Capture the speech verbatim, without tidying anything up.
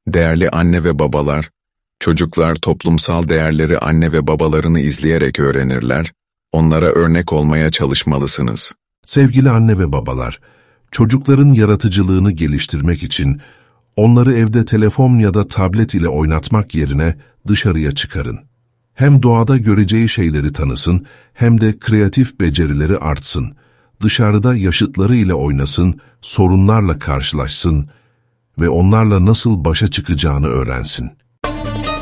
Değerli anne ve babalar, çocuklar toplumsal değerleri anne ve babalarını izleyerek öğrenirler, onlara örnek olmaya çalışmalısınız. Sevgili anne ve babalar, çocukların yaratıcılığını geliştirmek için onları evde telefon ya da tablet ile oynatmak yerine dışarıya çıkarın. Hem doğada göreceği şeyleri tanısın, hem de kreatif becerileri artsın. Dışarıda yaşıtları ile oynasın, sorunlarla karşılaşsın ve onlarla nasıl başa çıkacağını öğrensin.